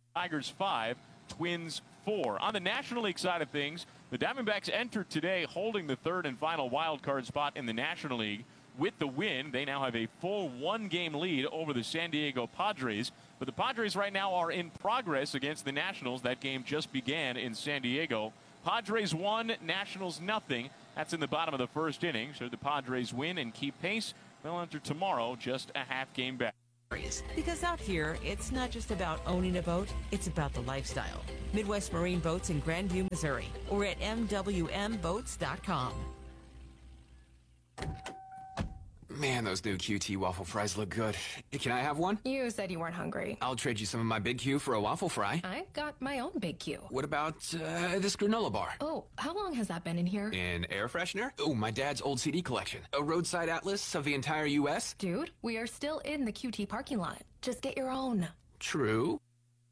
Tigers 5, Twins 4. On the National League side of things, the Diamondbacks entered today holding the third and final wild card spot in the National League. With the win, they now have a full one-game lead over the San Diego Padres. But the Padres right now are in progress against the Nationals. That game just began in San Diego. Padres 1, Nationals nothing. That's in the bottom of the first inning. Should the Padres win and keep pace, they'll enter tomorrow just a half game back. Because out here, it's not just about owning a boat, it's about the lifestyle. Midwest Marine Boats in Grandview, Missouri, or at MWMBoats.com. Man, those new QT waffle fries look good. Can I have one? You said you weren't hungry. I'll trade you some of my Big Q for a waffle fry. I've got my own Big Q. What about this granola bar? Oh, how long has that been in here? An air freshener? Oh, my dad's old CD collection. A roadside atlas of the entire U.S.? Dude, we are still in the QT parking lot. Just get your own. True.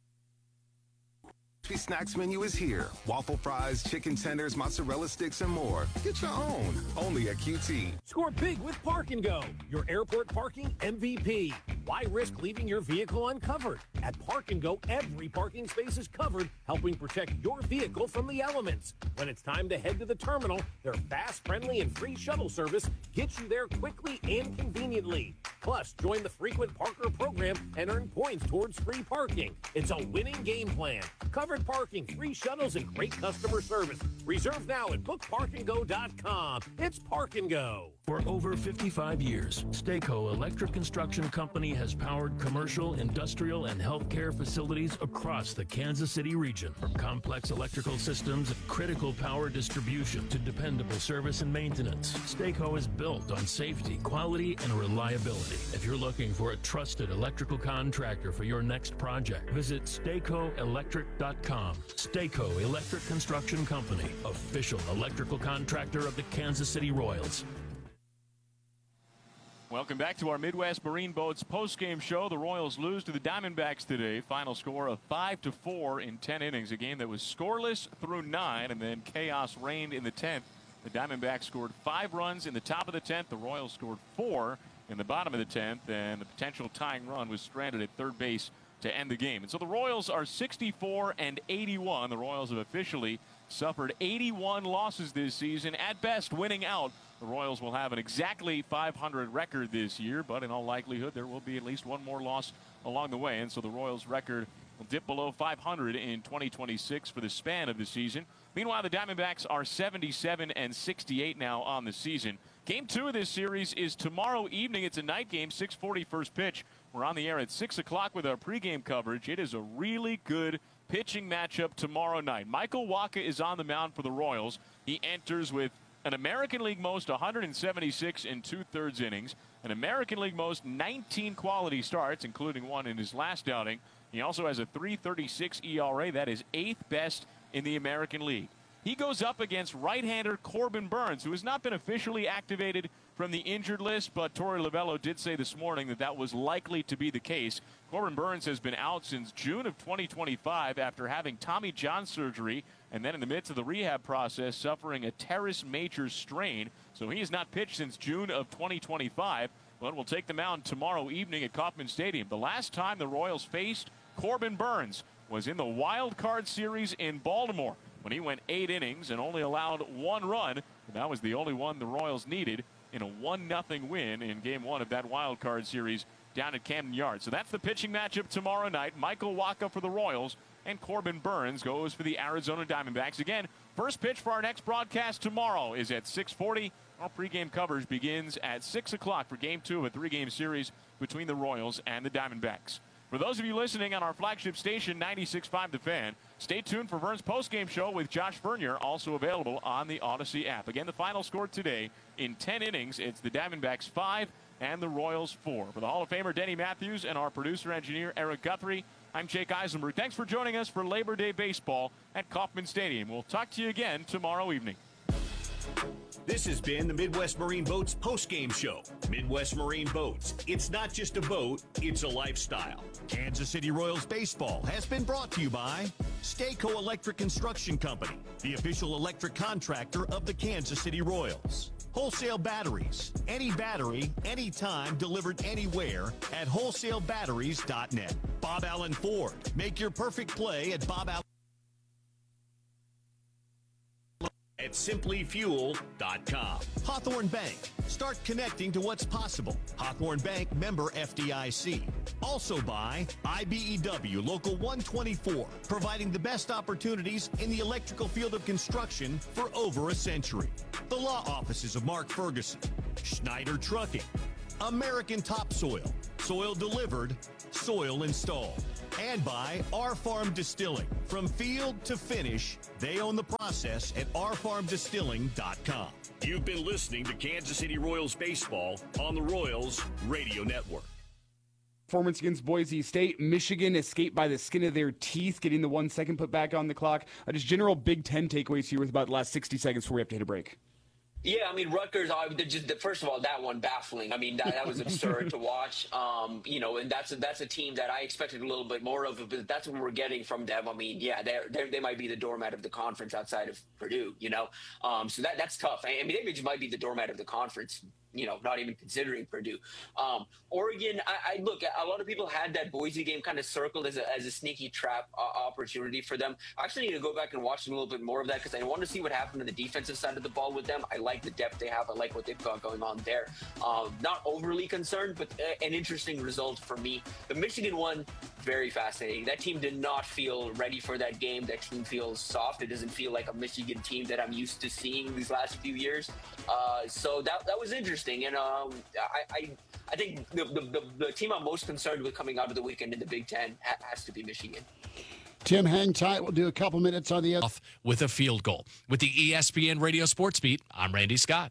Snacks menu is here. Waffle fries, chicken tenders, mozzarella sticks, and more. Get your own. Only at QT. Score big with Park and Go, your airport parking MVP. Why risk leaving your vehicle uncovered? At Park and Go, every parking space is covered, helping protect your vehicle from the elements. When it's time to head to the terminal, their fast, friendly, and free shuttle service gets you there quickly and conveniently. Plus, join the frequent Parker program and earn points towards free parking. It's a winning game plan. Covered parking, free shuttles, and great customer service. Reserve now at bookparkandgo.com. It's Park and Go. For over 55 years, Stayco Electric Construction Company has powered commercial, industrial, and healthcare facilities across the Kansas City region. From complex electrical systems and critical power distribution to dependable service and maintenance, Stayco is built on safety, quality, and reliability. If you're looking for a trusted electrical contractor for your next project, visit StaycoElectric.com. Stayco Electric Construction Company, official electrical contractor of the Kansas City Royals. Welcome back to our Midwest Marine Boats postgame show. The Royals lose to the Diamondbacks today. Final score of 5-4 in 10 innings. A game that was scoreless through 9, and then chaos reigned in the 10th. The Diamondbacks scored 5 runs in the top of the 10th. The Royals scored 4 in the bottom of the 10th, and the potential tying run was stranded at third base to end the game. And so the Royals are 64-81. The Royals have officially suffered 81 losses this season, at best winning out. The Royals will have an exactly 500 record this year, but in all likelihood there will be at least one more loss along the way, and so the Royals record will dip below 500 in 2026 for the span of the season. Meanwhile, the Diamondbacks are 77-68 now on the season. Game 2 of this series is tomorrow evening. It's a night game, 6:40 first pitch. We're on the air at 6 o'clock with our pregame coverage. It is a really good pitching matchup tomorrow night. Michael Wacha is on the mound for the Royals. He enters with an American League most 176 and 2/3 innings, an American League most 19 quality starts, including one in his last outing. He also has a 3.36 ERA. That is 8th best in the American League. He goes up against right-hander Corbin Burnes, who has not been officially activated from the injured list, but Torey Lovullo did say this morning that that was likely to be the case. Corbin Burnes has been out since June of 2025 after having Tommy John surgery, and then in the midst of the rehab process suffering a teres major strain. So he has not pitched since June of 2025, but will take the mound tomorrow evening at Kauffman Stadium. The last time the Royals faced Corbin Burnes was in the Wild Card Series in Baltimore, when he went 8 innings and only allowed 1 run. And that was the only one the Royals needed in a 1-0 win in Game 1 of that Wild Card Series down at Camden Yards. So that's the pitching matchup tomorrow night. Michael Wacha for the Royals, and Corbin Burnes goes for the Arizona Diamondbacks. Again, first pitch for our next broadcast tomorrow is at 6:40. Our pregame coverage begins at 6 o'clock for Game 2 of a 3-game series between the Royals and the Diamondbacks. For those of you listening on our flagship station, 96.5 The Fan, stay tuned for Vern's postgame show with Josh Vernier, also available on the Odyssey app. Again, the final score today in 10 innings, it's the Diamondbacks 5 and the Royals 4. For the Hall of Famer Denny Matthews and our producer-engineer Eric Guthrie, I'm Jake Eisenberg. Thanks for joining us for Labor Day Baseball at Kauffman Stadium. We'll talk to you again tomorrow evening. This has been the Midwest Marine Boats postgame show. Midwest Marine Boats. It's not just a boat, it's a lifestyle. Kansas City Royals baseball has been brought to you by Stayco Electric Construction Company, the official electric contractor of the Kansas City Royals. Wholesale batteries. Any battery, anytime, delivered anywhere at wholesalebatteries.net. Bob Allen Ford. Make your perfect play at Bob Allen. At simplyfuel.com. Hawthorne Bank. Start connecting to what's possible. Hawthorne Bank, member FDIC. Also by IBEW Local 124, providing the best opportunities in the electrical field of construction for over a century. The law offices of Mark Ferguson. Schneider Trucking. American Topsoil. Soil delivered, soil installed. And by Our Farm Distilling. From field to finish, they own the process at ourfarmdistilling.com. You've been listening to Kansas City Royals baseball on the Royals Radio Network. Performance against Boise State. Michigan escaped by the skin of their teeth, getting the 1 second put back on the clock. Just general Big Ten takeaways here with about the last 60 seconds before we have to hit a break. Yeah, I mean, Rutgers, first of all, that one baffling. I mean, that was absurd to watch. And that's a team that I expected a little bit more of, but that's what we're getting from them. I mean, yeah, they might be the doormat of the conference outside of Purdue, So that's tough. I mean, they just might be the doormat of the conference, not even considering Purdue. Oregon, I look, a lot of people had that Boise game kind of circled as a sneaky trap opportunity for them. I actually need to go back and watch a little bit more of that because I want to see what happened on the defensive side of the ball with them. I like the depth they have. I like what they've got going on there. Not overly concerned, but an interesting result for me. The Michigan one, very fascinating. That team did not feel ready for that game. That team feels soft. It doesn't feel like a Michigan team that I'm used to seeing these last few years. So that was interesting. And I think the team I'm most concerned with coming out of the weekend in the Big Ten has to be Michigan. Tim, hang tight. We'll do a couple minutes on the other. With a field goal. With the ESPN Radio Sports Beat, I'm Randy Scott.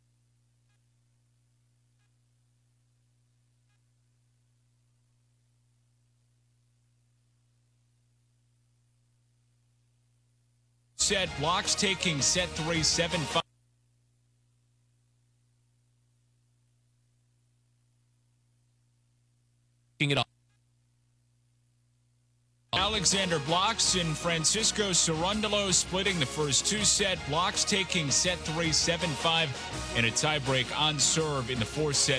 Set blocks taking set 3, 7-5. It off. Alexander blocks and Francisco Cerundolo splitting the first 2 set. Blocks taking set 3, 7-5, and a tiebreak on serve in the 4th set,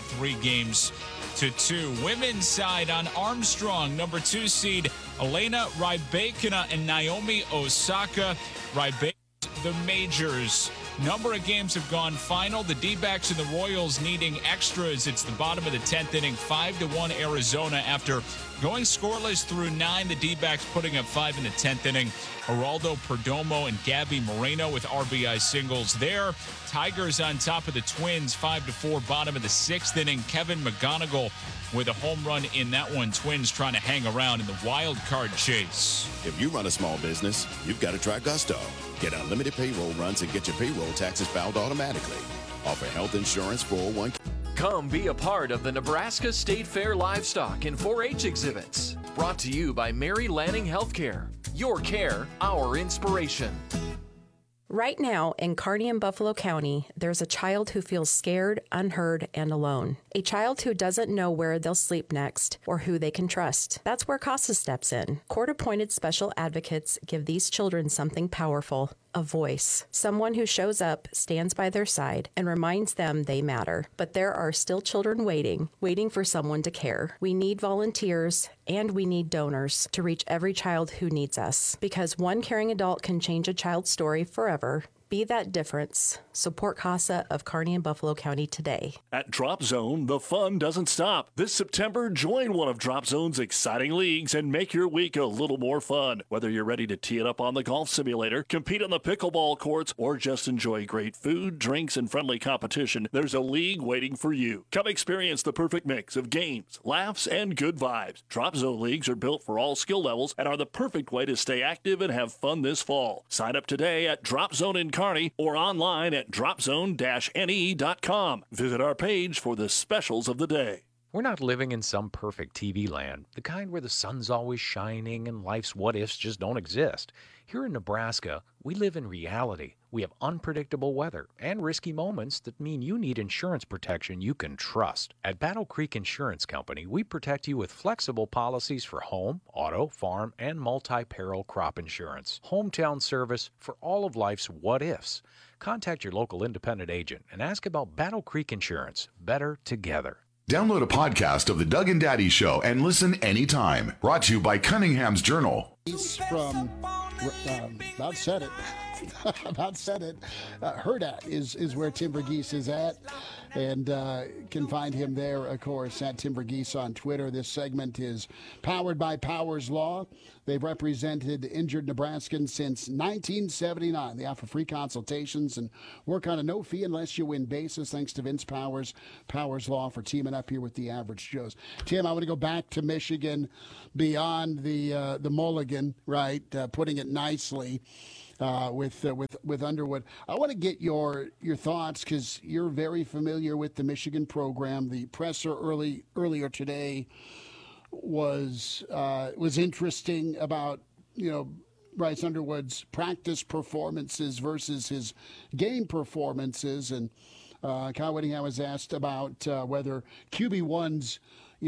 3-2. Women's side on Armstrong, number 2 seed Elena Rybakina and Naomi Osaka. Rybakina, the majors. Number of games have gone final. The D-backs and the Royals needing extras. It's the bottom of the 10th inning, 5-1 Arizona after going scoreless through 9. The D-backs putting up 5 in the 10th inning. Geraldo Perdomo and Gabby Moreno with RBI singles there. Tigers on top of the Twins, 5-4, bottom of the 6th inning. Kevin McGonigal with a home run in that one. Twins trying to hang around in the wild card chase. If you run a small business, you've got to try Gusto. Get unlimited payroll runs and get your payroll taxes filed automatically. Offer health insurance, 401k. Come be a part of the Nebraska State Fair Livestock and 4-H exhibits. Brought to you by Mary Lanning Healthcare. Your care, our inspiration. Right now, in Kearney and Buffalo County, there's a child who feels scared, unheard, and alone. A child who doesn't know where they'll sleep next or who they can trust. That's where CASA steps in. Court-appointed special advocates give these children something powerful, a voice. Someone who shows up, stands by their side, and reminds them they matter. But there are still children waiting for someone to care. We need volunteers, and we need donors to reach every child who needs us. Because one caring adult can change a child's story forever. Be that difference. Support CASA of Kearney and Buffalo County today. At Drop Zone, the fun doesn't stop. This September, join one of Drop Zone's exciting leagues and make your week a little more fun. Whether you're ready to tee it up on the golf simulator, compete on the pickleball courts, or just enjoy great food, drinks, and friendly competition, there's a league waiting for you. Come experience the perfect mix of games, laughs, and good vibes. Drop Zone leagues are built for all skill levels and are the perfect way to stay active and have fun this fall. Sign up today at Drop Zone in Kearney or online at dropzone-ne.com. Visit our page for the specials of the day. We're not living in some perfect TV land, the kind where the sun's always shining and life's what-ifs just don't exist. Here in Nebraska, we live in reality We have unpredictable weather and risky moments that mean you need insurance protection you can trust. At Battle Creek Insurance Company, we protect you with flexible policies for home, auto, farm, and multi-peril crop insurance. Hometown service for all of life's what-ifs. Contact your local independent agent and ask about Battle Creek Insurance. Better together. Download a podcast of the Doug and Daddy Show and listen anytime. Brought to you by Cunningham's Journal. He's from about said it. About said it. Hurrdat is where Tim Verghese is at. And can find him there, of course, at Tim Verghese on Twitter. This segment is powered by Powers Law. They've represented injured Nebraskans since 1979. They offer free consultations and work on a no fee unless you win basis. Thanks to Vince Powers, Powers Law, for teaming up here with the Average Joes. Tim, I want to go back to Michigan beyond the mulligan, right? Putting it nicely. With Underwood. I want to get your thoughts because you're very familiar with the Michigan program. The presser earlier today was interesting about Bryce Underwood's practice performances versus his game performances, and Kyle Whittingham was asked about whether QB1's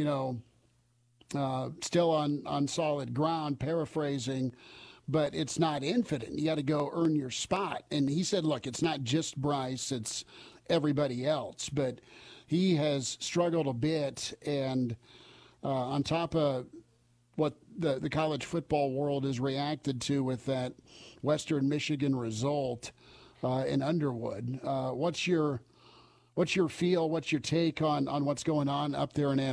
still on solid ground, paraphrasing. But it's not infinite. You got to go earn your spot. And he said, look, it's not just Bryce, it's everybody else. But he has struggled a bit. And on top of what the college football world has reacted to with that Western Michigan result in Underwood, what's your feel, what's your take on what's going on up there in Ann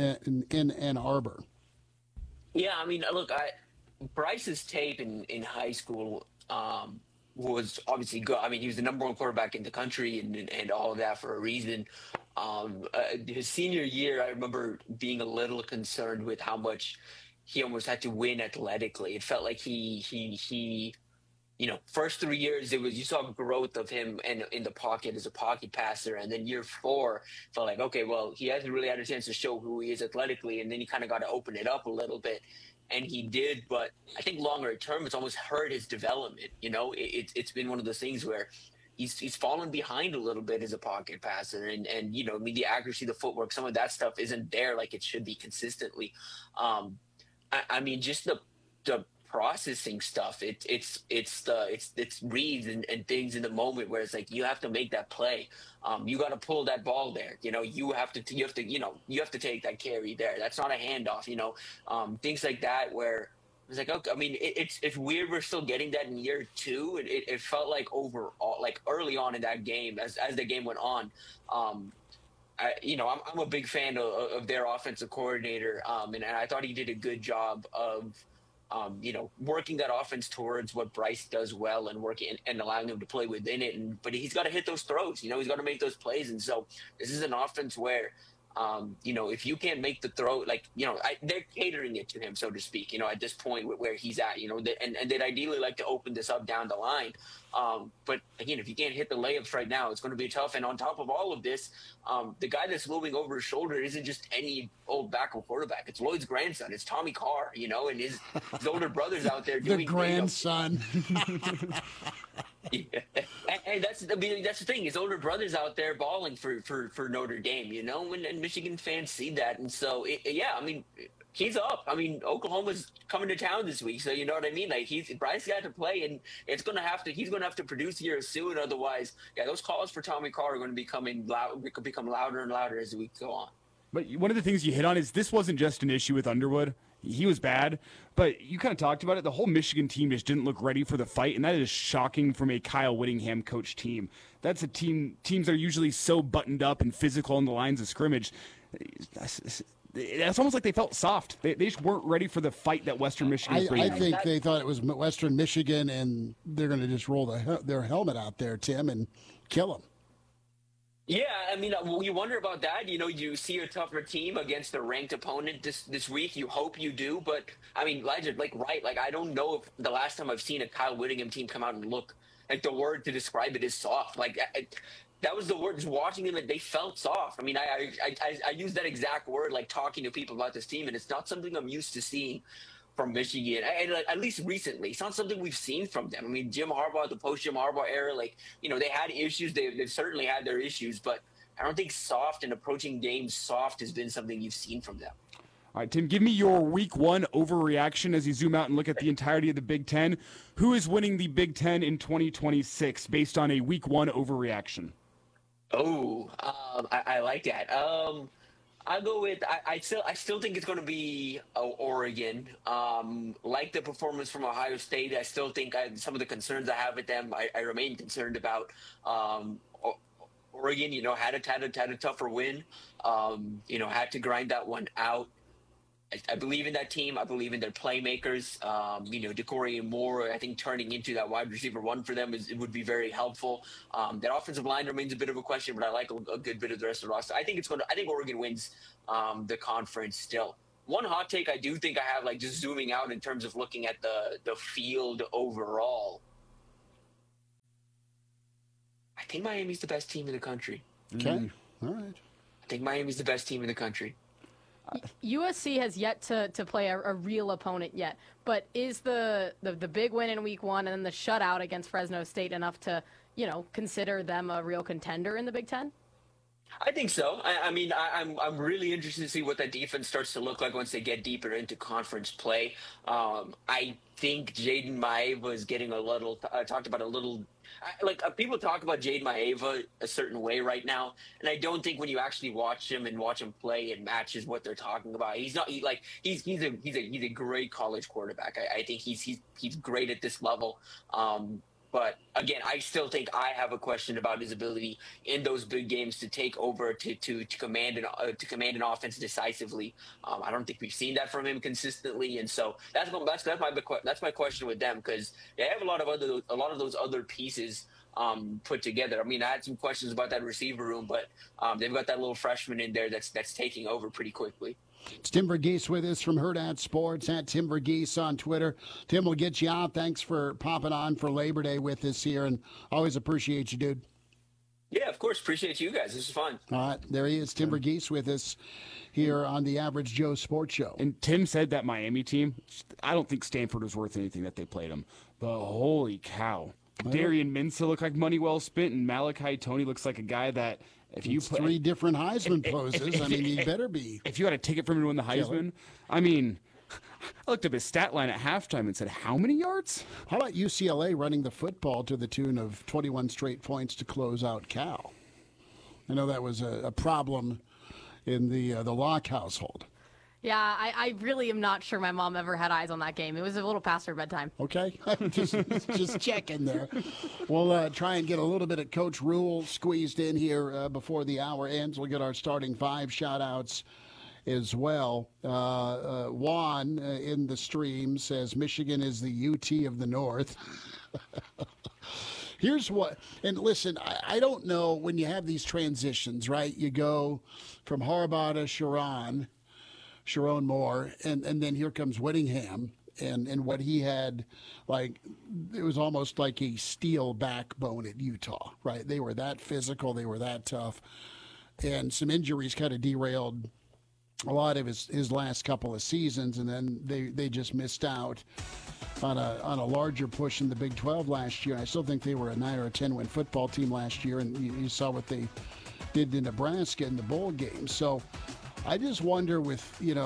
Arbor? Yeah, I mean, look, Bryce's tape in high school was obviously good. I mean, he was the number one quarterback in the country and all of that for a reason. His senior year, I remember being a little concerned with how much he almost had to win athletically. It felt like he first 3 years, you saw growth of him in the pocket as a pocket passer. And then year 4 felt like, okay, well, he hasn't really had a chance to show who he is athletically. And then he kind of got to open it up a little bit. And he did, but I think longer term, it's almost hurt his development. It's been one of those things where he's fallen behind a little bit as a pocket passer, and the accuracy, the footwork, some of that stuff isn't there like it should be consistently. I mean, just the processing stuff. It's reads and things in the moment where it's like you have to make that play. You got to pull that ball there. You have to take that carry there. That's not a handoff. Things like that where it's like, okay, I mean, it's weird we're still getting that in year 2. It felt like overall, like early on in that game as the game went on. I'm a big fan of their offensive coordinator, and I thought he did a good job of working that offense towards what Bryce does well and working and allowing him to play within it. But he's got to hit those throws. He's got to make those plays. And so this is an offense where, if you can't make the throw, they're catering it to him, so to speak, at this point where he's at, and they'd ideally like to open this up down the line. But again, if you can't hit the layups right now, it's going to be tough. And on top of all of this, the guy that's looming over his shoulder isn't just any old backup quarterback. It's Lloyd's grandson. It's Tommy Carr, and his older brother's out there doing the grandson. Yeah. And that's the thing. His older brother's out there balling for Notre Dame, and Michigan fans see that. And so, he's up. I mean, Oklahoma's coming to town this week, so you know what I mean. Like Bryce got to play, and he's going to have to produce here soon. Otherwise, those calls for Tommy Carr are going to become louder and louder as the weeks go on. But one of the things you hit on is this wasn't just an issue with Underwood. He was bad, but you kind of talked about it. The whole Michigan team just didn't look ready for the fight, and that is shocking from a Kyle Whittingham coach team. That's a teams that are usually so buttoned up and physical on the lines of scrimmage. It's almost like they felt soft. They just weren't ready for the fight that Western Michigan is bringing. I think they thought it was Western Michigan, and they're going to just roll their helmet out there, Tim, and kill them. Yeah, I mean, you wonder about that. You see a tougher team against a ranked opponent this week. You hope you do, but I mean, I don't know if the last time I've seen a Kyle Whittingham team come out and look like the word to describe it is soft. That was the word. Just watching them, they felt soft. I mean, I use that exact word, like talking to people about this team, and it's not something I'm used to seeing from Michigan, and at least recently. It's not something we've seen from them. I mean, Jim Harbaugh, the post-Jim Harbaugh era, they had issues. They've certainly had their issues, but I don't think soft and approaching games soft has been something you've seen from them. All right, Tim, give me your Week 1 overreaction as you zoom out and look at the entirety of the Big Ten. Who is winning the Big Ten in 2026 based on a Week 1 overreaction? Oh, I like that. I'll go with I still think it's going to be Oregon. Like the performance from Ohio State, I still think some of the concerns I have with them, I remain concerned about. Oregon, had a tougher win. Had to grind that one out. I believe in that team. I believe in their playmakers. DeCorian Moore, I think turning into that wide receiver one for them it would be very helpful. That offensive line remains a bit of a question, but I like a good bit of the rest of the roster. I think Oregon wins the conference still. One hot take I do think I have, just zooming out in terms of looking at the field overall. I think Miami's the best team in the country. Okay. All right. I think Miami's the best team in the country. USC has yet to play a real opponent yet, but is the big win in Week 1 and then the shutout against Fresno State enough to, consider them a real contender in the Big Ten? I think so. I'm really interested to see what that defense starts to look like once they get deeper into conference play. I think Jaden Maeva is getting talked about a little. People talk about Jaden Maeva a certain way right now, and I don't think when you actually watch him play, it matches what they're talking about. He's not he's a great college quarterback. I think he's great at this level. But again, I still think I have a question about his ability in those big games to take over, to command an offense decisively. I don't think we've seen that from him consistently, and so that's my question with them, because they have a lot of those other pieces put together. I had some questions about that receiver room, but they've got that little freshman in there that's taking over pretty quickly. It's Tim Verghese with us from Hurrdat Sports, at Tim Verghese on Twitter. Tim, we'll get you out. Thanks for popping on for Labor Day with us here, and always appreciate you, dude. Yeah, of course. Appreciate you guys. This is fun. All right. There he is, Tim Verghese with us here on the Average Joe Sports Show. And Tim said that Miami team, I don't think Stanford was worth anything that they played them. But holy cow. Darian Minsa looked like money well spent, and Malachi Tony looks like a guy that if you put 3 different Heisman poses, he better be. If you had a ticket for him to win the Heisman, I looked up his stat line at halftime and said, how many yards? How about UCLA running the football to the tune of 21 straight points to close out Cal? I know that was a problem in the Locke household. Yeah, I really am not sure my mom ever had eyes on that game. It was a little past her bedtime. Okay, just checking there. We'll try and get a little bit of Coach Rule squeezed in here before the hour ends. We'll get our starting 5 shout-outs as well. Juan in the stream says Michigan is the UT of the North. Here's what, and listen, I don't know when you have these transitions, right? You go from Harbaugh to Sharon Moore, and then here comes Whittingham, and what he had, it was almost like a steel backbone at Utah, right? They were that physical, they were that tough, and some injuries kind of derailed a lot of his last couple of seasons, and then they just missed out on a larger push in the Big 12 last year. I still think they were a 9 or a 10 win football team last year, and you saw what they did in Nebraska in the bowl game. So I just wonder with,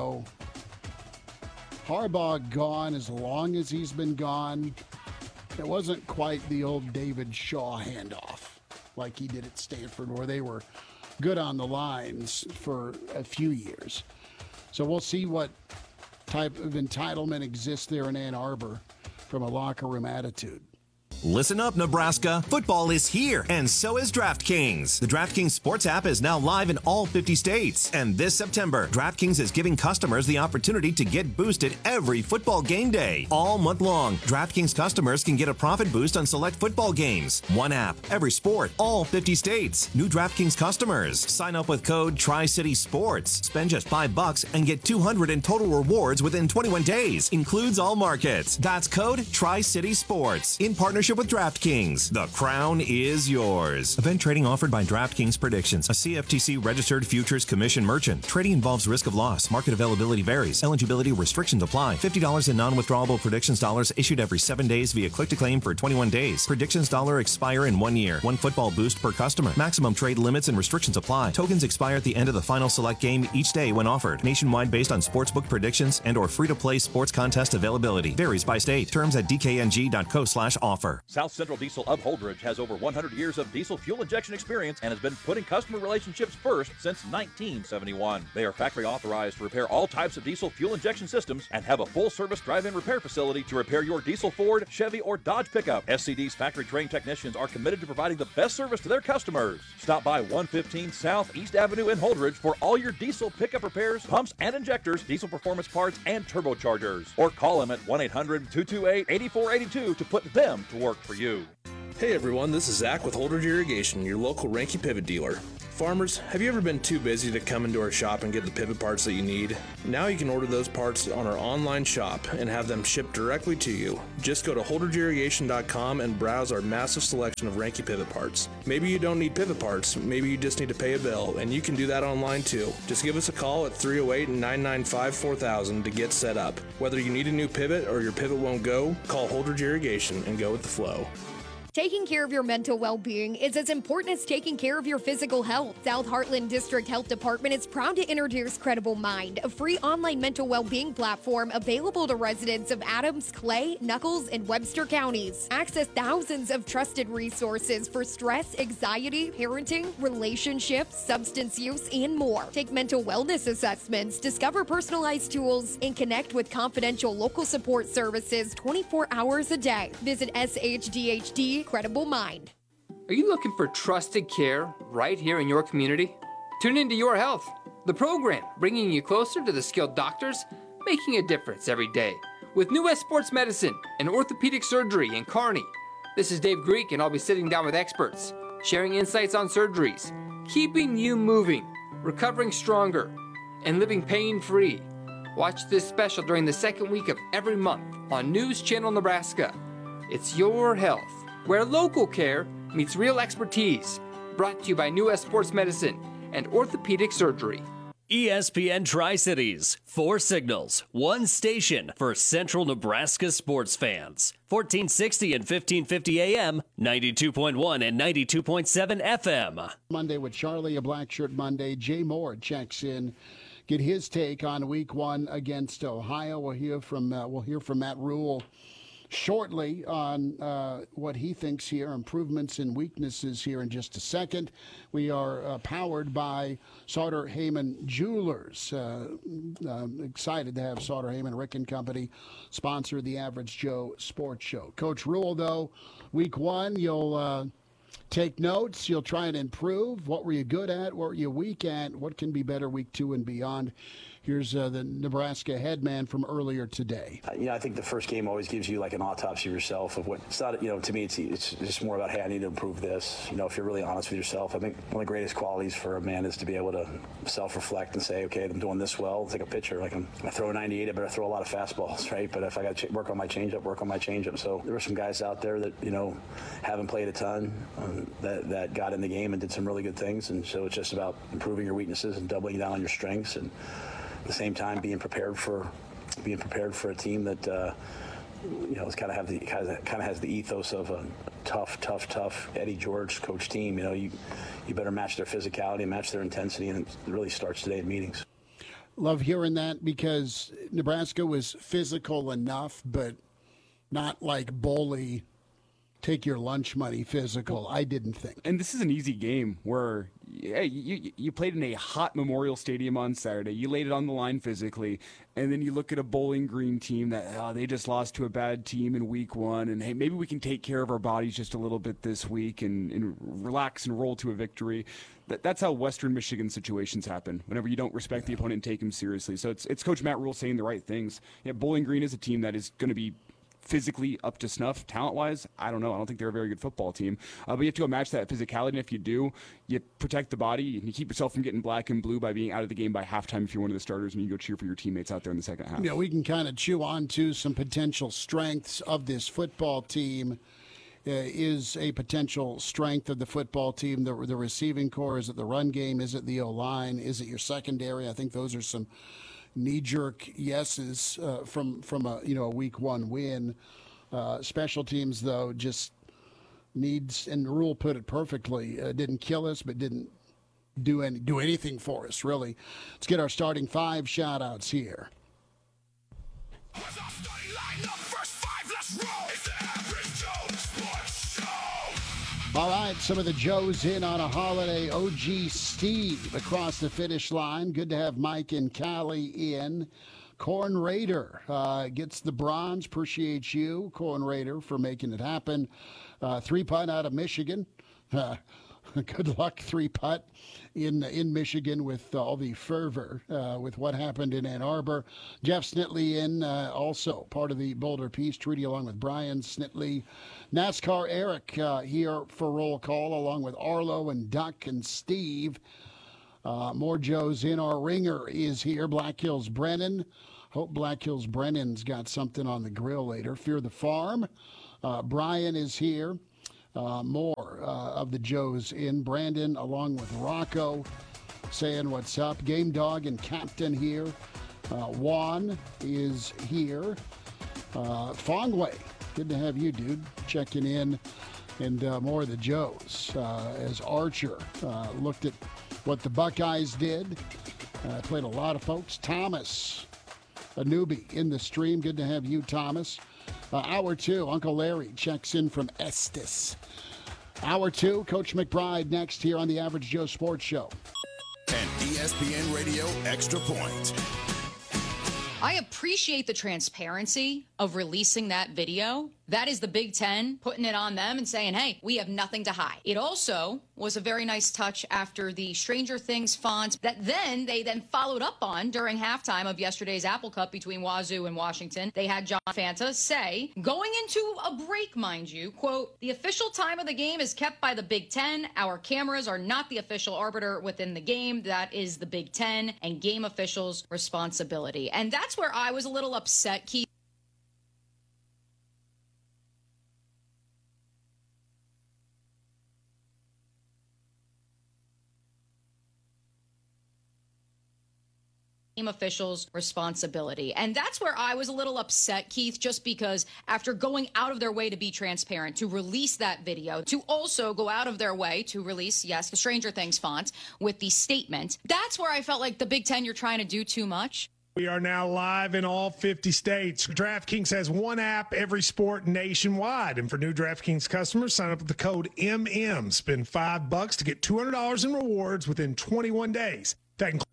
Harbaugh gone as long as he's been gone, it wasn't quite the old David Shaw handoff like he did at Stanford, where they were good on the lines for a few years. So we'll see what type of entitlement exists there in Ann Arbor from a locker room attitude. Listen up, Nebraska. Football is here, and so is DraftKings. The DraftKings Sports app is now live in all 50 states. And this September, DraftKings is giving customers the opportunity to get boosted every football game day. All month long, DraftKings customers can get a profit boost on select football games. One app, every sport, all 50 states. New DraftKings customers. Sign up with code Tri-City Sports. Spend just $5 and get $200 in total rewards within 21 days. Includes all markets. That's code Tri-City Sports. In partnership partnership with DraftKings. The crown is yours. Event trading offered by DraftKings Predictions, a CFTC registered futures commission merchant. Trading involves risk of loss. Market availability varies. Eligibility restrictions apply. $50 in non-withdrawable predictions dollars issued every 7 days via click-to-claim for 21 days. Predictions dollar expire in 1 year. 1 football boost per customer. Maximum trade limits and restrictions apply. Tokens expire at the end of the final select game each day when offered. Nationwide based on sportsbook predictions and or free-to-play sports contest availability. Varies by state. Terms at dkng.co/offer. South Central Diesel of Holdridge has over 100 years of diesel fuel injection experience and has been putting customer relationships first since 1971. They are factory authorized to repair all types of diesel fuel injection systems and have a full-service drive-in repair facility to repair your diesel Ford, Chevy, or Dodge pickup. SCD's factory-trained technicians are committed to providing the best service to their customers. Stop by 115 South East Avenue in Holdridge for all your diesel pickup repairs, pumps and injectors, diesel performance parts, and turbochargers. Or call them at 1-800-228-8482 to put them to work for you. Hey everyone, this is Zach with Holdridge Irrigation, your local Ranky Pivot dealer. Farmers, have you ever been too busy to come into our shop and get the pivot parts that you need? Now you can order those parts on our online shop and have them shipped directly to you. Just go to holdridgeirrigation.com and browse our massive selection of Ranky pivot parts. Maybe you don't need pivot parts, maybe you just need to pay a bill, and you can do that online too. Just give us a call at 308-995-4000 to get set up. Whether you need a new pivot or your pivot won't go, call Holdridge Irrigation and go with the flow. Taking care of your mental well-being is as important as taking care of your physical health. South Heartland District Health Department is proud to introduce Credible Mind, a free online mental well-being platform available to residents of Adams, Clay, Nuckolls, and Webster counties. Access thousands of trusted resources for stress, anxiety, parenting, relationships, substance use, and more. Take mental wellness assessments, discover personalized tools, and connect with confidential local support services 24 hours a day. Visit SHDHD Credible Mind. Are you looking for trusted care right here in your community? Tune into Your Health, the program bringing you closer to the skilled doctors making a difference every day with New West Sports Medicine and Orthopedic Surgery in Kearney. This is Dave Greek, and I'll be sitting down with experts, sharing insights on surgeries, keeping you moving, recovering stronger, and living pain-free. Watch this special during the second week of every month on News Channel Nebraska. It's Your Health, where local care meets real expertise. Brought to you by New West Sports Medicine and Orthopedic Surgery. ESPN Tri-Cities, 4 signals, 1 station for Central Nebraska sports fans. 1460 and 1550 AM, 92.1 and 92.7 FM. Monday with Charlie, a Black Shirt Monday. Jay Moore checks in, get his take on Week 1 against Ohio. We'll hear from Matt Rule shortly on what he thinks here, improvements and weaknesses here in just a second. We are powered by Sauter Heyman Jewelers. Excited to have Sauter Heyman, Rick and Company sponsor the Average Joe Sports Show. Coach Rule, though, Week 1, you'll take notes. You'll try and improve. What were you good at? What were you weak at? What can be better Week 2 and beyond? Here's the Nebraska head man from earlier today. I think the first game always gives you like an autopsy of yourself of what, it's not, to me, it's just more about, hey, I need to improve this. If you're really honest with yourself, I think one of the greatest qualities for a man is to be able to self-reflect and say, okay, I'm doing this well. It's like a pitcher. Like I throw a 98, I better throw a lot of fastballs, right? But if I got to work on my changeup, work on my changeup. So there were some guys out there that, haven't played a ton that got in the game and did some really good things. And so it's just about improving your weaknesses and doubling down on your strengths, and at the same time being prepared for a team that kind of has the ethos of a tough Eddie George coach team. You better match their physicality, match their intensity, and it really starts today in meetings. Love hearing that, because Nebraska was physical enough, but not like bully, take your lunch money physical. I didn't think. And this is an easy game where you played in a hot Memorial Stadium on Saturday. You laid it on the line physically, and then you look at a Bowling Green team that they just lost to a bad team in Week 1, and hey, maybe we can take care of our bodies just a little bit this week and relax and roll to a victory. That's how Western Michigan situations happen, whenever you don't respect the opponent and take him seriously. So it's Coach Matt Rule saying the right things. Yeah, Bowling Green is a team that is going to be physically up to snuff, talent-wise. I don't know. I don't think they're a very good football team. But you have to go match that physicality, and if you do, you protect the body, and you keep yourself from getting black and blue by being out of the game by halftime if you're one of the starters, and you go cheer for your teammates out there in the second half. We can kind of chew on to some potential strengths of this football team is a potential strength of the football team. The receiving core, is it the run game? Is it the O-line? Is it your secondary? I think those are some knee-jerk yeses from a week one win. Special teams, though, just needs, and Rule put it perfectly, didn't kill us, but didn't do anything for us, really. Let's get our starting five shout-outs here. All right, some of the Joes in on a holiday. OG Steve across the finish line. Good to have Mike and Callie in. Corn Raider gets the bronze. Appreciate you, Corn Raider, for making it happen. 3-putt out of Michigan. Good luck, 3-putt in Michigan with all the fervor with what happened in Ann Arbor. Jeff Snitley in, also part of the Boulder Peace Treaty, along with Brian Snitley. NASCAR Eric here for roll call, along with Arlo and Duck and Steve. More Joes in. Our ringer is here, Black Hills Brennan. Hope Black Hills Brennan's got something on the grill later. Fear the Farm. Brian is here. More of the Joes in. Brandon, along with Rocco, saying what's up. Game Dog and Captain here. Juan is here. Fongway, good to have you, dude, checking in. And more of the Joes as Archer looked at what the Buckeyes did. Played a lot of folks. Thomas, a newbie in the stream. Good to have you, Thomas. Hour two, Uncle Larry checks in from Estes. Hour two, Coach McBride next here on the Average Joe Sports Show. And ESPN Radio Extra Point. I appreciate the transparency of releasing that video. That is the Big Ten putting it on them and saying, hey, we have nothing to hide. It also was a very nice touch after the Stranger Things font that they then followed up on during halftime of yesterday's Apple Cup between Wazoo and Washington. They had John Fanta say, going into a break, mind you, quote, the official time of the game is kept by the Big Ten. Our cameras are not the official arbiter within the game. That is the Big Ten and game officials' responsibility. And that's where I was a little upset, Keith. Officials' responsibility. And that's where I was a little upset, Keith, just because after going out of their way to be transparent, to release that video, to also go out of their way to release, yes, the Stranger Things font with the statement, that's where I felt like the Big Ten, you're trying to do too much. We are now live in all 50 states. DraftKings has one app, every sport nationwide. And for new DraftKings customers, sign up with the code MM. Spend $5 to get $200 in rewards within 21 days. That includes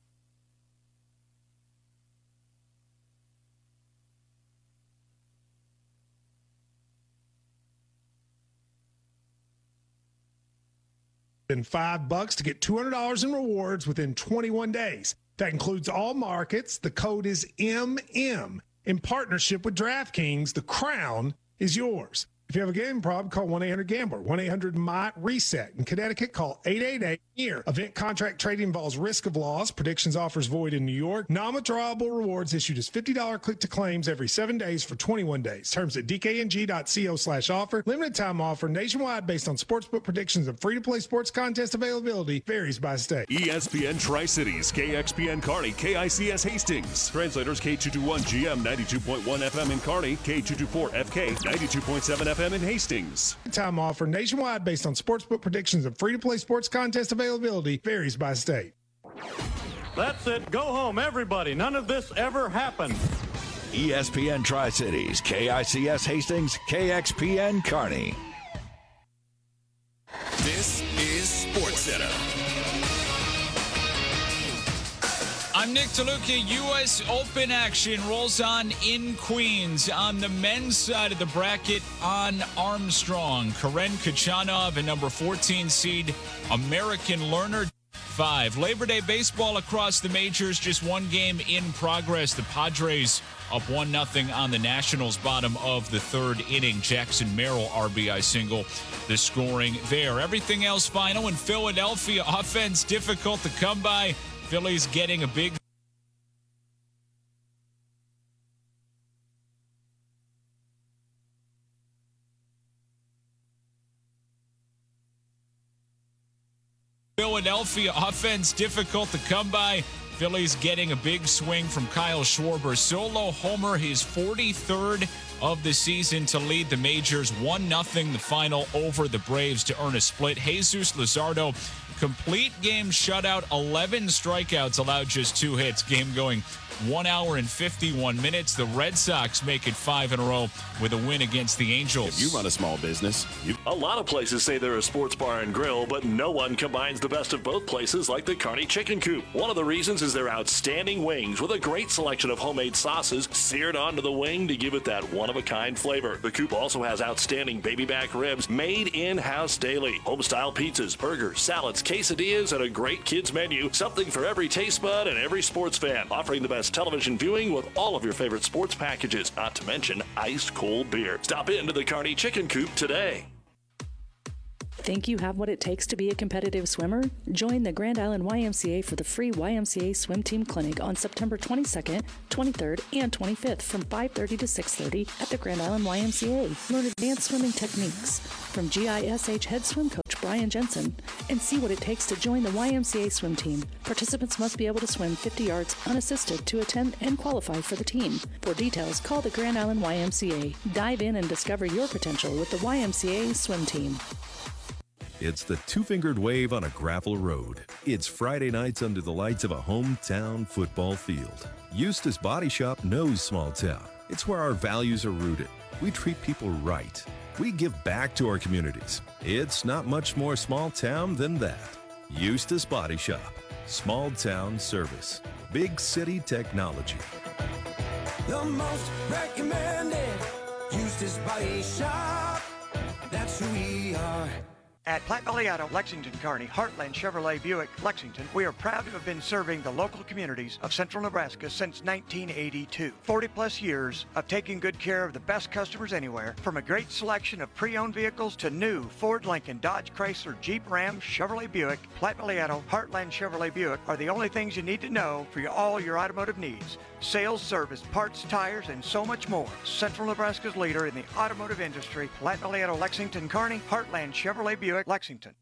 $5 to get $200 in rewards within 21 days. That includes all markets. The code is MM. In partnership with DraftKings, the crown is yours. If you have a gambling problem, call 1-800-GAMBLER, 1-800-MY-RESET. In Connecticut, call 888-YEAR. Event contract trading involves risk of loss. Predictions offers void in New York. Non-withdrawable rewards issued as $50 click to claims every 7 days for 21 days. Terms at dkng.co/offer. Limited time offer nationwide based on sportsbook predictions and free-to-play sports contest availability. Varies by state. ESPN Tri-Cities, KXPN Kearney, KICS Hastings. Translators K221GM 92.1 FM in Kearney, K224 FK 92.7 FM in Hastings. Time offer nationwide based on sportsbook predictions and free-to-play sports contest availability. Varies by state. That's it. Go home, everybody. None of this ever happened. ESPN Tri-Cities, KICS Hastings, KXPN Kearney. This is SportsCenter. I'm Nick DeLuca. U.S. Open action rolls on in Queens. On the men's side of the bracket, on Armstrong, Karen Khachanov and number 14 seed American Lerner 5. Labor Day baseball across the majors, just one game in progress. The Padres up 1-0 on the Nationals, bottom of the third inning. Jackson Merrill RBI single, the scoring there. Everything else final in Philadelphia. Offense difficult to come by. Phillies getting a big Philadelphia offense difficult to come by. Phillies getting a big swing from Kyle Schwarber. Solo homer, his 43rd of the season to lead the majors. 1-0 the final over the Braves to earn a split. Jesus Luzardo, complete game shutout, 11 strikeouts, allowed just 2 hits. Game going 1 hour and 51 minutes. The Red Sox make it 5 in a row with a win against the Angels. If you run a small business, A lot of places say they're a sports bar and grill, but no one combines the best of both places like the Kearney Chicken Coop. One of the reasons is their outstanding wings with a great selection of homemade sauces seared onto the wing to give it that one-of-a-kind flavor. The Coop also has outstanding baby back ribs made in-house daily, home-style pizzas, burgers, salads, quesadillas, and a great kids menu. Something for every taste bud and every sports fan. Offering the best television viewing with all of your favorite sports packages, not to mention ice-cold beer. Stop into the Kearney Chicken Coop today. Think you have what it takes to be a competitive swimmer? Join the Grand Island YMCA for the free YMCA Swim Team Clinic on September 22nd, 23rd, and 25th from 5:30 to 6:30 at the Grand Island YMCA. Learn advanced swimming techniques from GISH head swim coach Brian Jensen and see what it takes to join the YMCA swim team. Participants must be able to swim 50 yards unassisted to attend and qualify for the team. For details, call the Grand Island YMCA. Dive in and discover your potential with the YMCA swim team. It's the Two-Fingered Wave on a gravel road. It's Friday nights under the lights of a hometown football field. Eustace Body Shop knows small town. It's where our values are rooted. We treat people right. We give back to our communities. It's not much more small town than that. Eustace Body Shop. Small town service. Big city technology. The most recommended Eustace Body Shop. That's who we are. At Platte Valley Auto, Lexington, Kearney, Heartland Chevrolet Buick, Lexington, we are proud to have been serving the local communities of central Nebraska since 1982. 40 plus years of taking good care of the best customers anywhere, from a great selection of pre-owned vehicles to new Ford, Lincoln, Dodge, Chrysler, Jeep, Ram, Chevrolet Buick. Platte Valley Auto, Heartland Chevrolet Buick are the only things you need to know for all your automotive needs. Sales, service, parts, tires, and so much more. Central Nebraska's leader in the automotive industry, Platte Valley Auto, Lexington, Kearney, Heartland Chevrolet Buick, Lexington.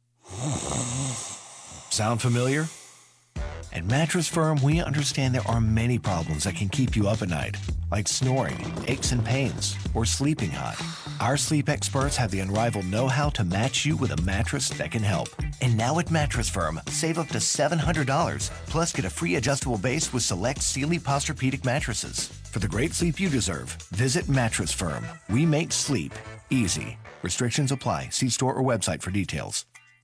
Sound familiar? At Mattress Firm, we understand there are many problems that can keep you up at night, like snoring, aches and pains, or sleeping hot. Our sleep experts have the unrivaled know-how to match you with a mattress that can help. And now at Mattress Firm, save up to $700, plus get a free adjustable base with select Sealy Posturepedic mattresses. For the great sleep you deserve, visit Mattress Firm. We make sleep easy. Restrictions apply. See store or website for details.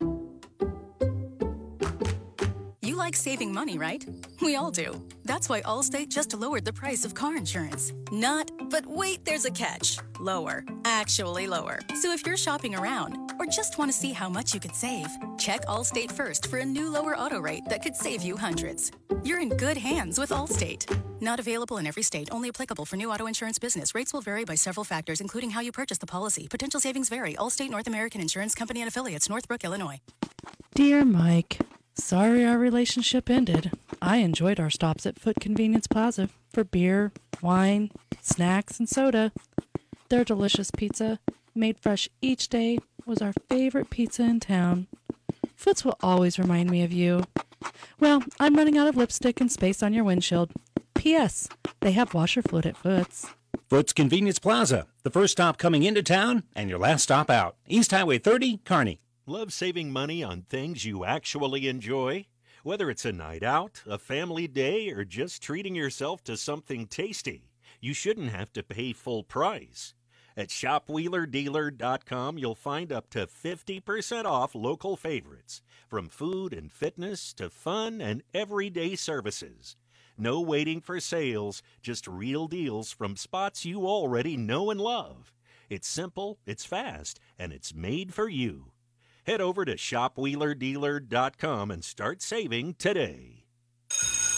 You like saving money, right? We all do. That's why Allstate just lowered the price of car insurance. Not, but wait, there's a catch. Lower. Actually lower. So if you're shopping around or just want to see how much you could save, check Allstate first for a new lower auto rate that could save you hundreds. You're in good hands with Allstate. Not available in every state. Only applicable for new auto insurance business. Rates will vary by several factors, including how you purchase the policy. Potential savings vary. Allstate North American Insurance Company and Affiliates, Northbrook, Illinois. Dear Mike, sorry our relationship ended. I enjoyed our stops at Foot Convenience Plaza for beer, wine, snacks, and soda. Their delicious pizza, made fresh each day, was our favorite pizza in town. Foots will always remind me of you. Well, I'm running out of lipstick and space on your windshield. P.S. They have washer fluid at Foots. Foots Convenience Plaza, the first stop coming into town and your last stop out. East Highway 30, Kearney. Love saving money on things you actually enjoy? Whether it's a night out, a family day, or just treating yourself to something tasty, you shouldn't have to pay full price. At shopwheelerdealer.com, you'll find up to 50% off local favorites, from food and fitness to fun and everyday services. No waiting for sales, just real deals from spots you already know and love. It's simple, it's fast, and it's made for you. Head over to shopwheelerdealer.com and start saving today.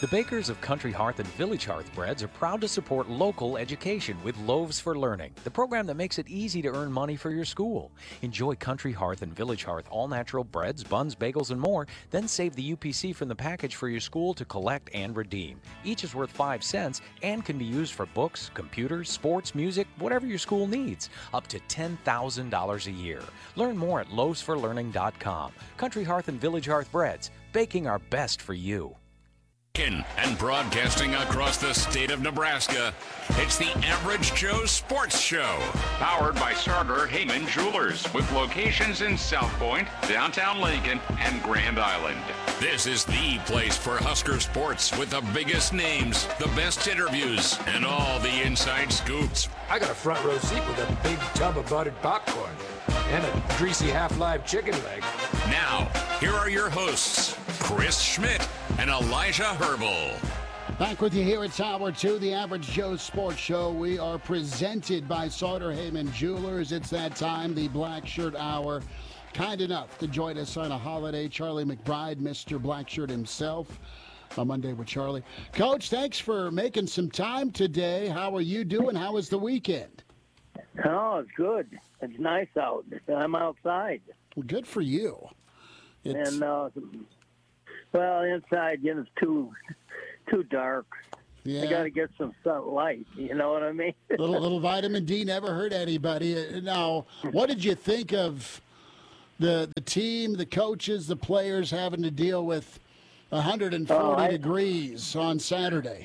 The bakers of Country Hearth and Village Hearth Breads are proud to support local education with Loaves for Learning, the program that makes it easy to earn money for your school. Enjoy Country Hearth and Village Hearth all-natural breads, buns, bagels, and more. Then save the UPC from the package for your school to collect and redeem. Each is worth 5 cents and can be used for books, computers, sports, music, whatever your school needs. Up to $10,000 a year. Learn more at loavesforlearning.com. Country Hearth and Village Hearth Breads, baking our best for you. And broadcasting across the state of Nebraska, it's the Average Joe Sports Show. Powered by Sartor Heyman Jewelers, with locations in South Point, downtown Lincoln, and Grand Island. This is the place for Husker sports with the biggest names, the best interviews, and all the inside scoops. I got a front row seat with a big tub of buttered popcorn and a greasy half-live chicken leg. Now, here are your hosts, Chris Schmidt and Elijah Herbal. Back with you here at Hour 2, the Average Joe Sports Show. We are presented by Sartor Heyman Jewelers. It's that time, the Black Shirt Hour. Kind enough to join us on a holiday, Charlie McBride, Mr. Black Shirt himself, on Monday with Charlie. Coach, thanks for making some time today. How are you doing? How was the weekend? Oh, it's good. It's nice out. I'm outside. Well, good for you. And well, inside, it's too dark. Yeah. I got to get some sunlight. You know what I mean? little vitamin D never hurt anybody. Now, what did you think of the team, the coaches, the players having to deal with 140 degrees on Saturday?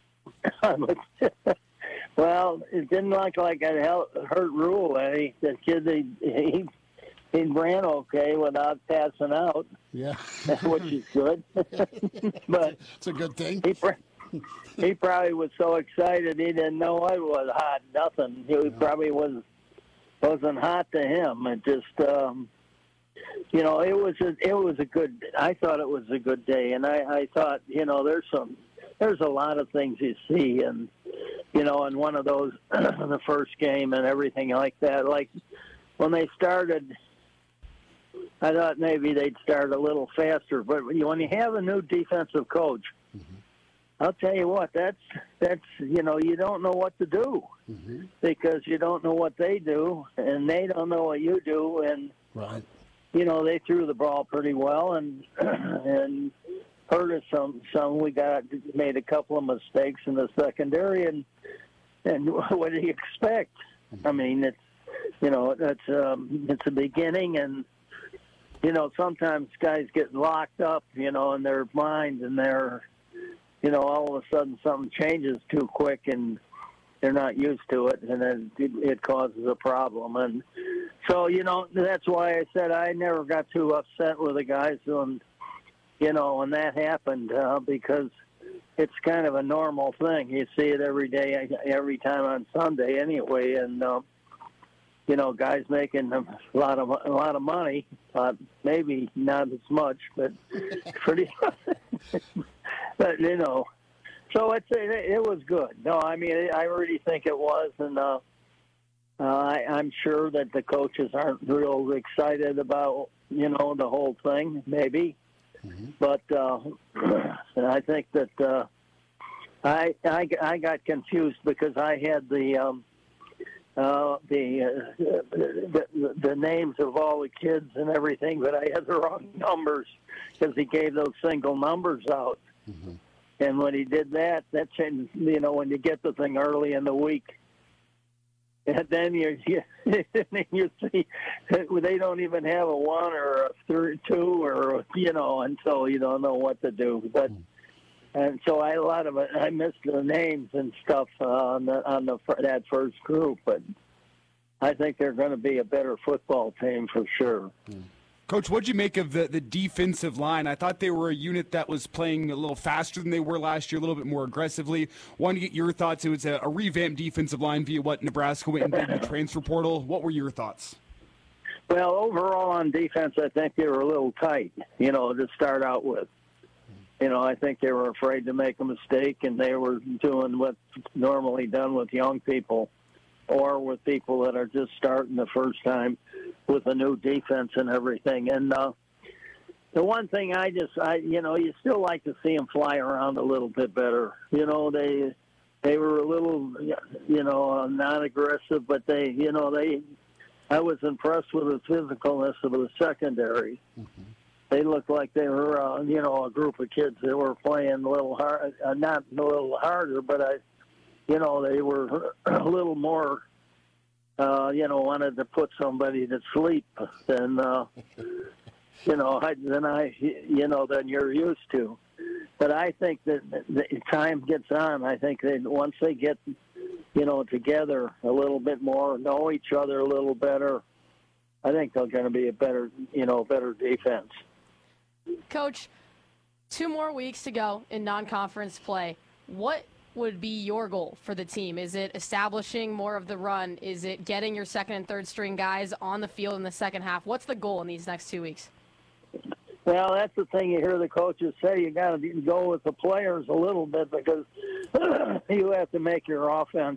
Well, it didn't look like it hurt Rule any. The kid, he ran okay without passing out. Yeah, which is good. But it's a good thing. He probably was so excited he didn't know it was hot. Nothing. He probably wasn't hot to him. It just, it was a good. I thought it was a good day, and I thought, there's a lot of things you see, and in one of those, the first game and everything like that. Like when they started, I thought maybe they'd start a little faster. But when you have a new defensive coach, I'll tell you what, that's you don't know what to do because you don't know what they do, and they don't know what you do, and right. They threw the ball pretty well and hurt us some. We made a couple of mistakes in the secondary, and what do you expect? I mean, it's a beginning, and sometimes guys get locked up, in their mind, and they're, all of a sudden something changes too quick, and they're not used to it, and then it causes a problem. And so, that's why I said I never got too upset with the guys when that happened, because it's kind of a normal thing. You see it every day, every time on Sunday anyway, and guys making a lot of money, maybe not as much, but pretty. But so it was good. No, I mean I really think it was, and I'm sure that the coaches aren't real excited about the whole thing, maybe. But I think that I got confused because I had the names of all the kids and everything, but I had the wrong numbers because he gave those single numbers out. And when he did that changed, when you get the thing early in the week, and then you see they don't even have a 1 or a 2 or and so you don't know what to do. But and so I missed the names and stuff on that first group, but I think they're going to be a better football team for sure. Coach, what'd you make of the defensive line? I thought they were a unit that was playing a little faster than they were last year, a little bit more aggressively. Wanted to get your thoughts. It was a revamped defensive line via what Nebraska went and did in the transfer portal. What were your thoughts? Well, overall on defense, I think they were a little tight, to start out with. I think they were afraid to make a mistake, and they were doing what's normally done with young people or with people that are just starting the first time with a new defense and everything. And, The one thing you still like to see them fly around a little bit better. They were a little, not aggressive, but I was impressed with the physicalness of the secondary. Mm-hmm. They looked like they were, a group of kids that were playing a little hard, not a little harder, but they were a little more, wanted to put somebody to sleep than, than you're used to. But I think that the time gets on. I think that once they get, together a little bit more, know each other a little better, I think they're going to be a better defense. Coach, 2 more weeks to go in non-conference play. What would be your goal for the team? Is it establishing more of the run? Is it getting your second and third string guys on the field in the second half? What's the goal in these next 2 weeks? Well, that's the thing you hear the coaches say. You got to go with the players a little bit because you have to make your offense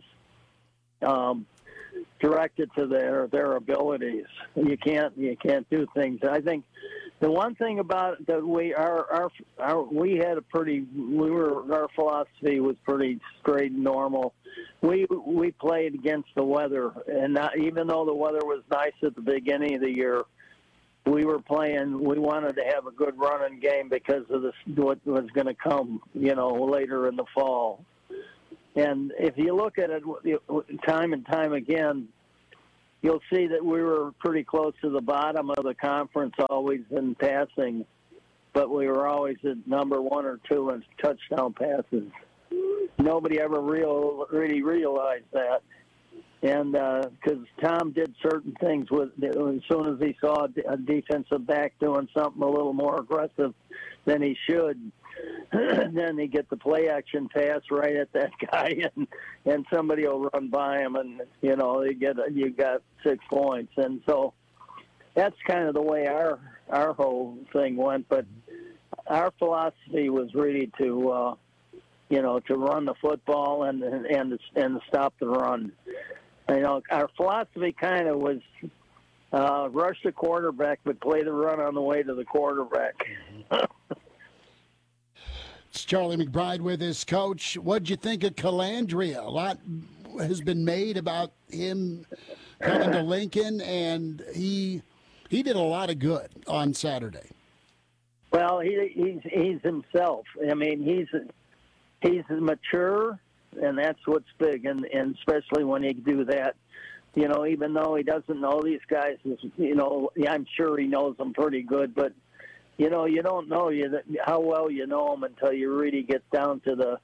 directed to their abilities. You can't do things. I think the one thing about it that our philosophy was pretty straight and normal. We played against the weather, and even though the weather was nice at the beginning of the year, we wanted to have a good running game because of what was going to come, later in the fall. And if you look at it time and time again, you'll see that we were pretty close to the bottom of the conference always in passing, but we were always at number 1 or 2 in touchdown passes. Nobody ever really realized that. And because Tom did certain things as soon as he saw a defensive back doing something a little more aggressive than he should, then he get the play action pass right at that guy, and somebody will run by him, and you got 6 points. And so that's kind of the way our whole thing went. But our philosophy was really to run the football and stop the run. Our philosophy kind of was rush the quarterback, but play the run on the way to the quarterback. It's Charlie McBride with us, Coach. What'd you think of Calandria? A lot has been made about him coming to Lincoln, and he did a lot of good on Saturday. Well, he's himself. I mean, he's mature. And that's what's big, and especially when you do that, even though he doesn't know these guys, I'm sure he knows them pretty good, but, you don't know how well you know them until you really get down to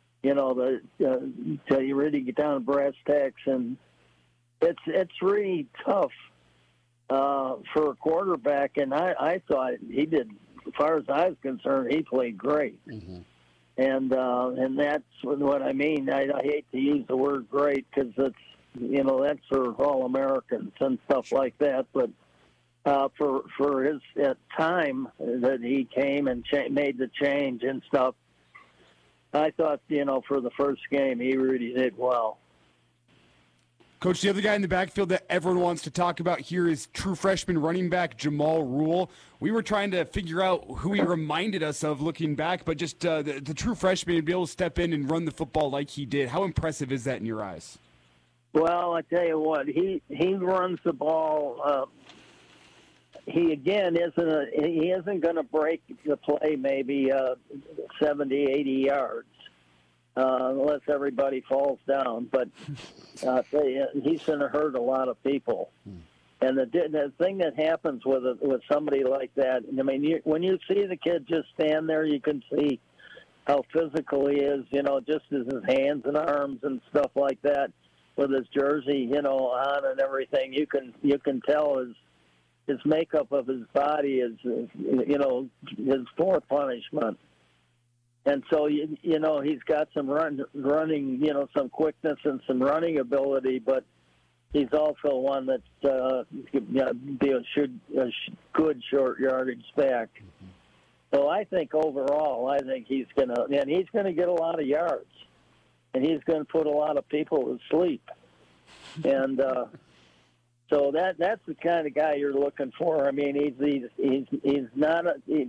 until you really get down to brass tacks, and it's really tough for a quarterback, and I thought he did, as far as I was concerned, he played great. Mm-hmm. And that's what I mean. I hate to use the word great because it's, that's for All-Americans and stuff like that. But for his time that he came and made the change and stuff, I thought, for the first game, he really did well. Coach, the other guy in the backfield that everyone wants to talk about here is true freshman running back Jamal Rule. We were trying to figure out who he reminded us of looking back, but just the true freshman to be able to step in and run the football like he did. How impressive is that in your eyes? Well, I tell you what, he runs the ball. He isn't going to break the play maybe 70, 80 yards. Unless everybody falls down, but he's going to hurt a lot of people. And the thing that happens with somebody like that, I mean, when you see the kid just stand there, you can see how physical he is. Just as his hands and arms and stuff like that, with his jersey, on and everything. You can tell his makeup of his body is, his for punishment. And so, he's got some running, some quickness and some running ability, but he's also one that be a good short yardage back. Mm-hmm. So I think overall, he's going to get a lot of yards, and he's going to put a lot of people to sleep. And So that's the kind of guy you're looking for. I mean, he's not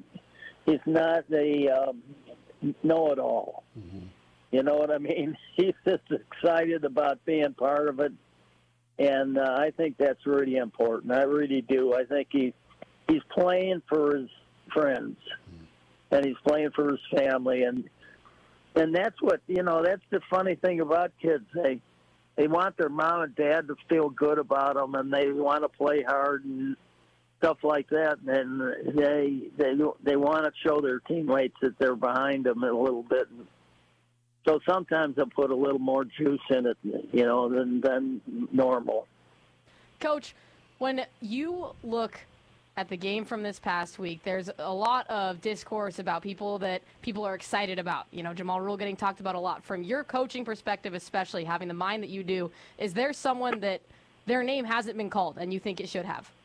a know-it-all. Mm-hmm. You know what I mean? He's just excited about being part of it, and I think that's really important. I really do. I think he's playing for his friends, and he's playing for his family, and that's what that's the funny thing about kids. They want their mom and dad to feel good about them, and they want to play hard and stuff like that. And they want to show their teammates that they're behind them a little bit. So sometimes they'll put a little more juice in it, than normal. Coach, when you look at the game from this past week, there's a lot of discourse about people that people are excited about. Jamal Rule getting talked about a lot. From your coaching perspective, especially having the mind that you do, is there someone that their name hasn't been called and you think it should have?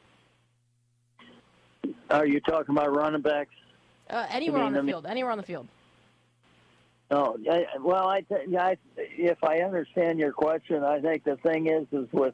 Are you talking about running backs? Anywhere on the field. Anywhere on the field. Oh, well, if I understand your question, I think the thing is with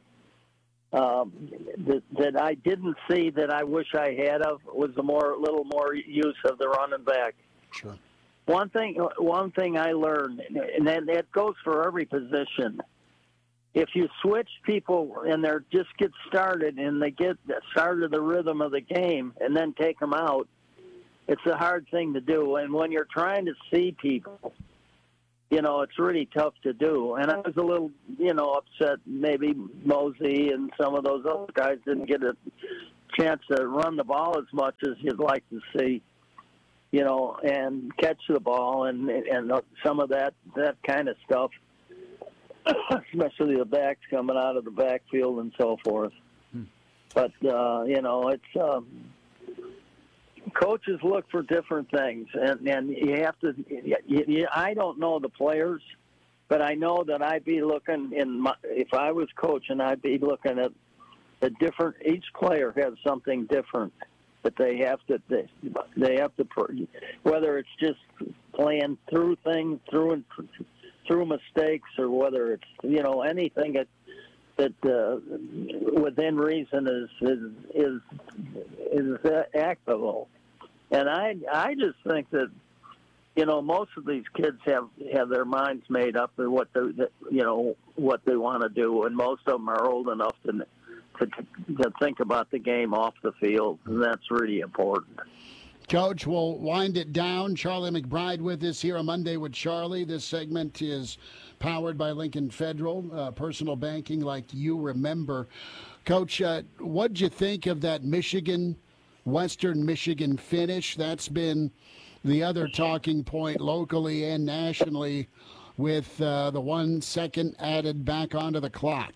that I didn't see that I wish I had of was a little more use of the running back. Sure. One thing I learned, and that goes for every position. If you switch people and they just get started and they get started the rhythm of the game and then take them out, it's a hard thing to do. And when you're trying to see people, it's really tough to do. And I was a little, upset maybe Mosey and some of those other guys didn't get a chance to run the ball as much as you'd like to see, and catch the ball and some of that kind of stuff, especially the backs coming out of the backfield and so forth. But, it's coaches look for different things, and you have to. I don't know the players, but I know that I'd be looking if I was coaching, I'd be looking at the different. Each player has something different that they have to whether it's just playing through things, through mistakes, or whether it's anything that within reason is actable. And I just think that most of these kids have their minds made up of what they want to do, and most of them are old enough to think about the game off the field, and that's really important. Coach, we'll wind it down. Charlie McBride with us here on Monday with Charlie. This segment is powered by Lincoln Federal, personal banking like you remember. Coach, what'd you think of that Western Michigan finish? That's been the other talking point locally and nationally with the 1 second added back onto the clock.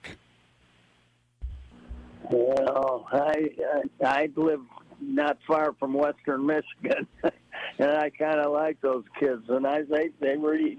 Well, I live not far from Western Michigan, and I kind of like those kids. And they really,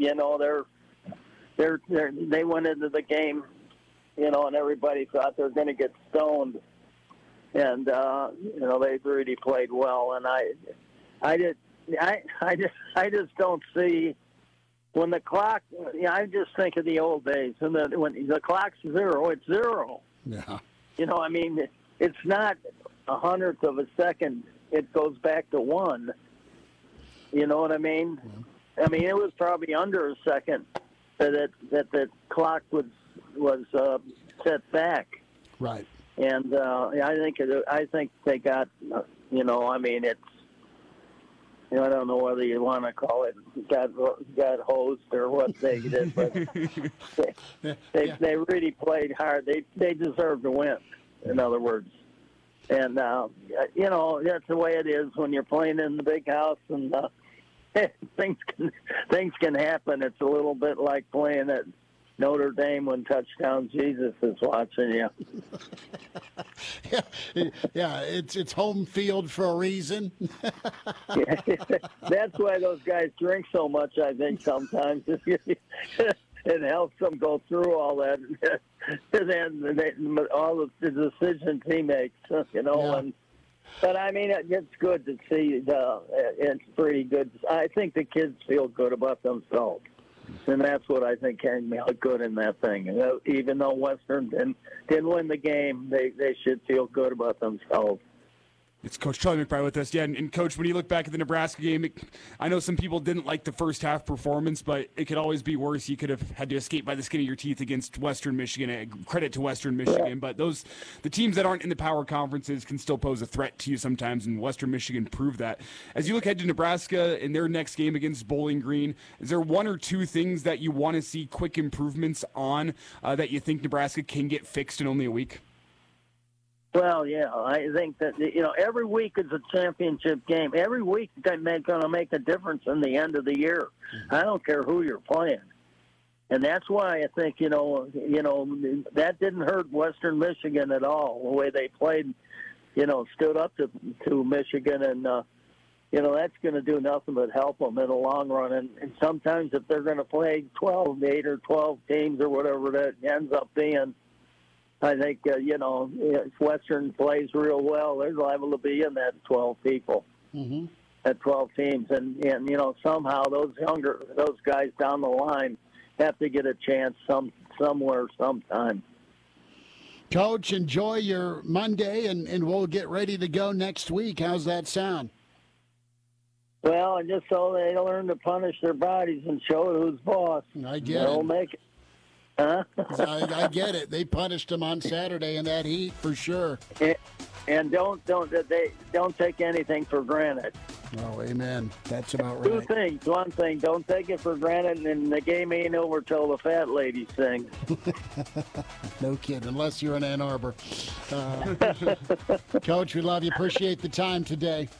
they went into the game, and everybody thought they were going to get stoned, and they really played well. And I just don't see when the clock. I just think of the old days, and when the clock's zero, it's zero. Yeah. It's not a hundredth of a second. It goes back to 1. You know what I mean? Yeah. It was probably under a second that the clock was set back. Right. And I think they got. It's. I don't know whether you want to call it got hosed or what they did, but they really played hard. They deserved to win. In other words, and that's the way it is when you're playing in the big house, and things can happen. It's a little bit like playing at Notre Dame when Touchdown Jesus is watching you. Yeah, it's home field for a reason. That's why those guys drink so much, I think, sometimes. It helps them go through all that, and then all the decisions he makes, Yeah. But it's good to see. It's pretty good. I think the kids feel good about themselves. And that's what I think came out good in that thing. Even though Western didn't win the game, they should feel good about themselves. It's Coach Charlie McBride with us. Yeah, and Coach, when you look back at the Nebraska game, I know some people didn't like the first half performance, but it could always be worse. You could have had to escape by the skin of your teeth against Western Michigan. Credit to Western Michigan, but the teams that aren't in the power conferences can still pose a threat to you sometimes, and Western Michigan proved that. As you look ahead to Nebraska in their next game against Bowling Green, is there one or two things that you want to see quick improvements on that you think Nebraska can get fixed in only a week? Well, yeah, I think that, every week is a championship game. Every week is going to make a difference in the end of the year. I don't care who you're playing. And that's why I think, that didn't hurt Western Michigan at all, the way they played, stood up to Michigan. And, that's going to do nothing but help them in the long run. And sometimes if they're going to play 8 or 12 teams or whatever that ends up being, I think, if Western plays real well, they're liable to be in that 12 people, that 12 teams. And somehow those guys down the line have to get a chance somewhere, sometime. Coach, enjoy your Monday, and we'll get ready to go next week. How's that sound? Well, and just so they learn to punish their bodies and show who's boss. I get They'll it. make it. Huh? I get it. They punished him on Saturday in that heat for sure. And don't take anything for granted. Oh, amen. That's about Two right. things. One thing, don't take it for granted, and the game ain't over till the fat lady sings. No kidding, unless you're in Ann Arbor. Coach, we love you. Appreciate the time today.